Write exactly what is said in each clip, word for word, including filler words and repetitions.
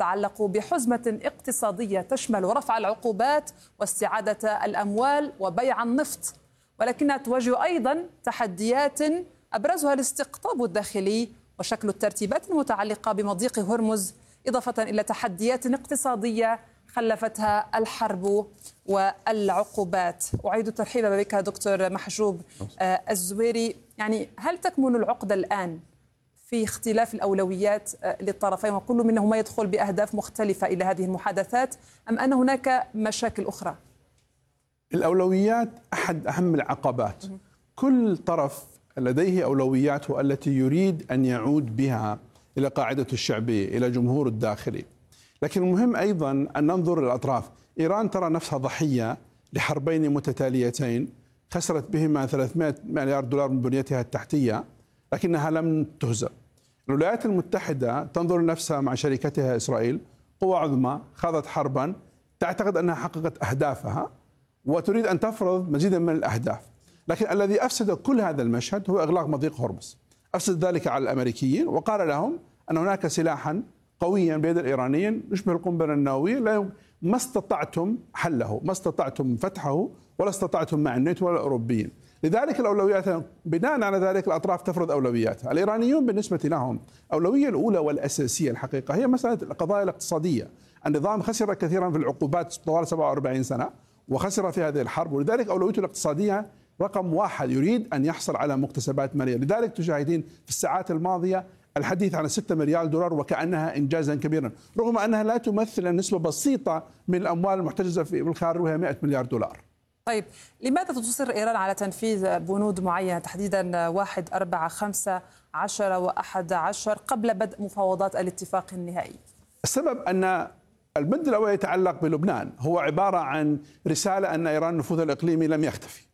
تتعلق بحزمة اقتصادية تشمل رفع العقوبات واستعادة الأموال وبيع النفط، ولكنها تواجه أيضا تحديات أبرزها الاستقطاب الداخلي وشكل الترتيبات المتعلقة بمضيق هرمز، إضافة إلى تحديات اقتصادية خلفتها الحرب والعقوبات. أعيد الترحيب بك دكتور محجوب الزويري. يعني هل تكمن العقدة الآن في اختلاف الأولويات للطرفين وكل منهما يدخل بأهداف مختلفة إلى هذه المحادثات، أم أن هناك مشاكل أخرى؟ الأولويات أحد أهم العقبات. كل طرف لديه أولوياته التي يريد أن يعود بها إلى قاعدة الشعبية، إلى جمهور الداخلي. لكن المهم أيضا أن ننظر للأطراف. إيران ترى نفسها ضحية لحربين متتاليتين خسرت بهما ثلاثمائة مليار دولار من بنيتها التحتية، لكنها لم تهزم. الولايات المتحدة تنظر لنفسها مع شريكتها إسرائيل قوة عظمى خاضت حربا، تعتقد أنها حققت أهدافها وتريد أن تفرض مزيدا من الأهداف. لكن الذي أفسد كل هذا المشهد هو إغلاق مضيق هرمز. أفسد ذلك على الأمريكيين وقال لهم أن هناك سلاحا قويا بيد الإيرانيين يشبه القنبلة النووية، لا ما استطعتم حله، ما استطعتم فتحه، ولا استطعتم مع الناتو ولا الأوروبيين. لذلك الأولويات بناء على ذلك الأطراف تفرض أولوياتها. الإيرانيون بالنسبة لهم الأولوية الأولى والأساسية الحقيقة هي مسألة القضايا الاقتصادية. النظام خسر كثيرا في العقوبات طوال سبعة وأربعين سنة وخسر في هذه الحرب، ولذلك أولويته الاقتصادية رقم واحد، يريد أن يحصل على مكتسبات مالية. لذلك تشاهدين في الساعات الماضية الحديث عن ستة مليار دولار وكأنها إنجازا كبيرا، رغم أنها لا تمثل نسبة بسيطة من الأموال المحتجزة في الخارج وهي مئة مليار دولار. طيب لماذا تصر إيران على تنفيذ بنود معينة تحديدا واحد أربعة خمسة عشر وأحد عشر قبل بدء مفاوضات الاتفاق النهائي؟ السبب أن البند الأول يتعلق بلبنان، هو عبارة عن رسالة أن إيران نفوذها الإقليمي لم يختفي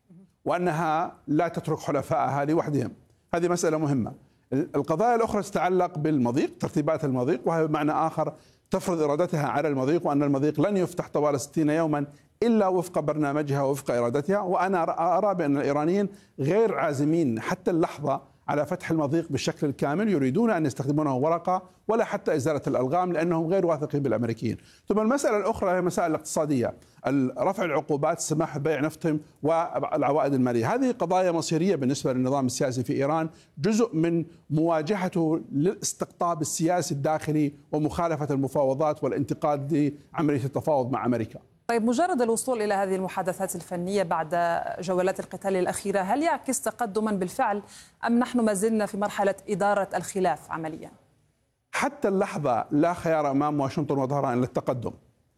وأنها لا تترك حلفائها لوحدهم. هذه مسألة مهمة. القضايا الأخرى تتعلق بالمضيق، ترتيبات المضيق، وهي بمعنى آخر تفرض إرادتها على المضيق، وأن المضيق لن يفتح طوال ستين يوما إلا وفق برنامجها ووفق إرادتها. وأنا أرى بأن الإيرانيين غير عازمين حتى اللحظة على فتح المضيق بالشكل الكامل، يريدون أن يستخدمونه ورقة ولا حتى إزالة الألغام لأنهم غير واثقين بالأمريكيين. ثم المسألة الأخرى هي مسائل الاقتصادية، رفع العقوبات، السماح ببيع نفطهم والعوائد المالية. هذه قضايا مصيرية بالنسبة للنظام السياسي في إيران، جزء من مواجهته للاستقطاب السياسي الداخلي ومخالفة المفاوضات والانتقاد لعملية التفاوض مع أمريكا. طيب مجرد الوصول إلى هذه المحادثات الفنية بعد جولات القتال الأخيرة هل يعكس تقدما بالفعل أم نحن ما زلنا في مرحلة إدارة الخلاف عمليا؟ حتى اللحظة لا خيار أمام واشنطن وظهران إلا التقدم.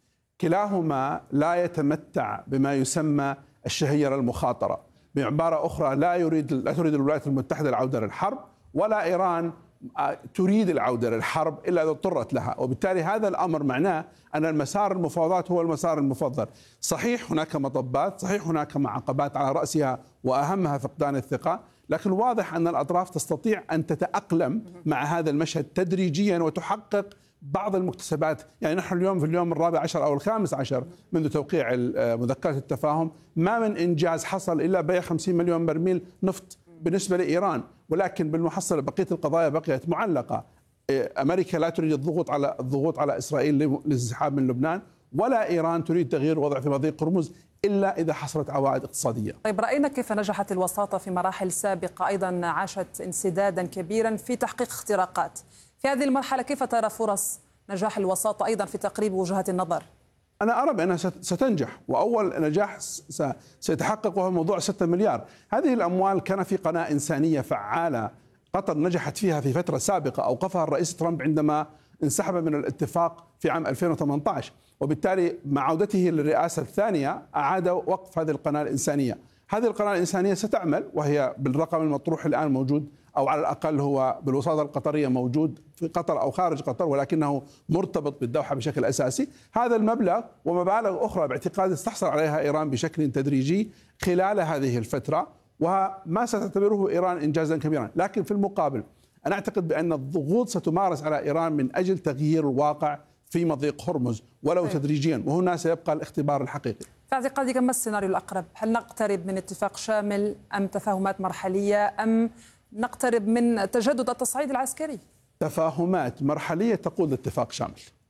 كلاهما لا يتمتع بما يسمى الشهيرة المخاطرة. بعبارة أخرى لا يريد لا تريد الولايات المتحدة العودة للحرب، ولا إيران تريد العودة للحرب إلا إذا اضطرت لها. وبالتالي هذا الأمر معناه أن المسار المفاوضات هو المسار المفضل. صحيح هناك مطبات، صحيح هناك عقبات على رأسها وأهمها فقدان الثقة، لكن واضح أن الأطراف تستطيع أن تتأقلم مع هذا المشهد تدريجيا وتحقق بعض المكتسبات. يعني نحن اليوم في اليوم الرابع عشر أو الخامس عشر منذ توقيع مذكرة التفاهم، ما من إنجاز حصل إلا بيع خمسين مليون برميل نفط بالنسبة لإيران، ولكن بالمحصلة بقية القضايا بقيت معلقة. أمريكا لا تريد الضغوط على الضغوط على إسرائيل للانسحاب من لبنان، ولا إيران تريد تغيير وضع في مضيق هرمز إلا إذا حصلت عوائد اقتصادية. طيب رأينا كيف نجحت الوساطة في مراحل سابقة، أيضا عاشت انسدادا كبيرا في تحقيق اختراقات. في هذه المرحلة كيف ترى فرص نجاح الوساطة أيضا في تقريب وجهات النظر؟ أنا أرى بأنها ستنجح، وأول نجاح سيتحقق وهو موضوع ستة مليار. هذه الأموال كان في قناة إنسانية فعالة قطر نجحت فيها في فترة سابقة، أوقفها الرئيس ترامب عندما انسحب من الاتفاق في عام ألفين وثمانية عشر، وبالتالي مع عودته للرئاسة الثانية أعاد وقف هذه القناة الإنسانية. هذه القناة الإنسانية ستعمل، وهي بالرقم المطروح الآن موجود، أو على الأقل هو بالوساطة القطرية موجود في قطر أو خارج قطر، ولكنه مرتبط بالدوحة بشكل أساسي. هذا المبلغ ومبالغ أخرى باعتقادي ستحصل عليها إيران بشكل تدريجي خلال هذه الفترة، وما ستعتبره إيران إنجازا كبيرا. لكن في المقابل أنا أعتقد بأن الضغوط ستمارس على إيران من أجل تغيير الواقع في مضيق هرمز ولو تدريجيا، وهنا سيبقى الاختبار الحقيقي. في اعتقادك ما السيناريو الأقرب؟ هل نقترب من اتفاق شامل أم تفاهمات مرحلية أم نقترب من تجدد التصعيد العسكري؟ تفاهمات مرحلية تقود لاتفاق شامل.